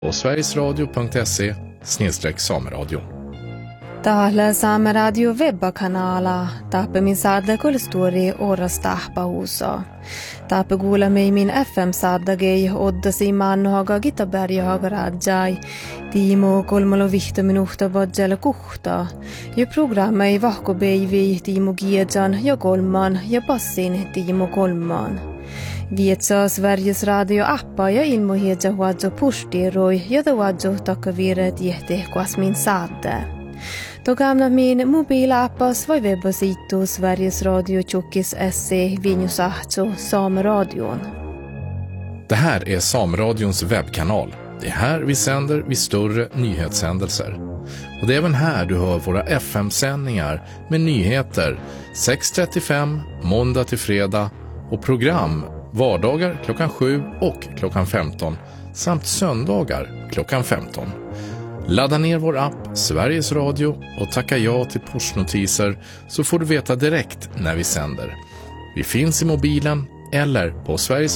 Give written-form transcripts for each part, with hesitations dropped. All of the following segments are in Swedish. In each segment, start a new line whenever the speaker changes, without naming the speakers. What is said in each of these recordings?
och sverigesradio.se/sameradio.
Täällä Saameradio webbakanala taappe min saada kulstori oras tahpahuuso. Taappe kuulemme min FM-saadagei oddasi maannohaga Gitaberghaga rajai. Tiimo 3 minuutta bodjelle kuhta. Ja programma ei vahkobeivi Tiimo Giedjan ja kolman ja passin Tiimo kolman. Vietsa Sveriges Radio-appa ja ilmohedja huadjo pustiroi ja huadjo takkaviret jehti kuasmin saade. Då gamla min mobilappas var webbasitu Sveriges Radio Tjockis SE Vinjusahto Sameradion.
Det här är Sameradions webbkanal. Det är här vi sänder vid större nyhetshändelser. Och det är även här du hör våra FM-sändningar med nyheter 6:35 måndag till fredag och program vardagar klockan 7 och klockan 15 samt söndagar klockan 15. Ladda ner vår app Sveriges Radio och tacka ja till pushnotiser så får du veta direkt när vi sänder. Vi finns i mobilen eller på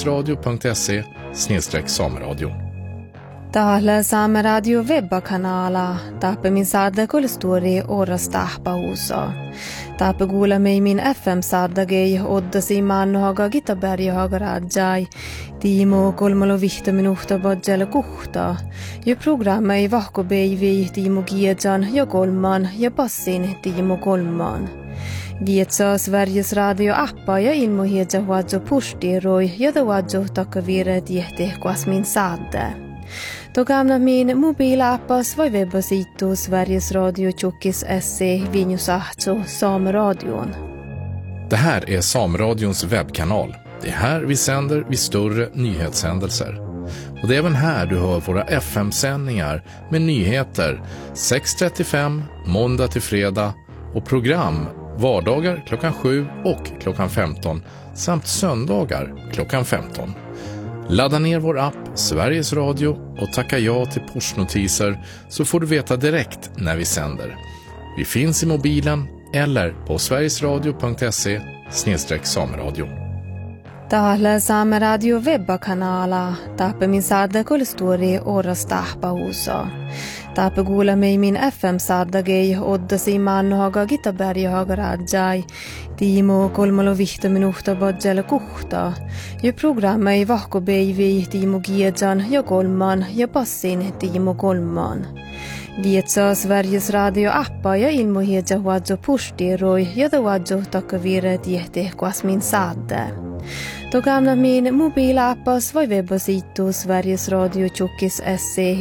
sverigesradio.se/sameradio.
Täällä Saameradio webbakanala taappe min saada kulstori oras tahpahuuso. Taappe kuulemme min FM-saadagei oddasi maannohaga Gitaberghaga rajai. Tiimo 3 minuutta bodjelle kuhta. Ja programma ei vahkobeivi Tiimo Giedjan ja kolman ja passin Tiimo kolman. Vietsa Sveriges Radio-appa ja ilmohedja huadjo pustiroi ja huadjo takkaviret jehti kuasmin saade. Då gamla min mobilappas var webbasitu Sveriges Radio Tjockis SE Vinjusahto Sameradion.
Det här är Sameradions webbkanal. Det är här vi sänder vid större nyhetshändelser. Och det är även här du hör våra FM-sändningar med nyheter 6:35 måndag till fredag och program vardagar klockan 7 och klockan 15 samt söndagar klockan 15. Ladda ner vår app Sveriges Radio och tacka ja till pushnotiser så får du veta direkt när vi sänder. Vi finns i mobilen eller på sverigesradio.se/sameradio.
Täällä Saameradio webbakanala taappe min saada kulstori oras tahpahuuso. Taappe kuulemme min FM-saadagei oddasi maannohaga Gitaberghaga rajai. Tiimo 3 minuutta bodjelle kuhta. Ja programma ei vahkobeivi Tiimo Giedjan ja kolman ja passin Tiimo kolman. Vietsa Sveriges Radio-appa ja ilmohedja huadjo pustiroi ja huadjo takkaviret jehti kuasmin saade. Då gamla min mobilappas var webbasitu Sveriges Radio Tjockis SE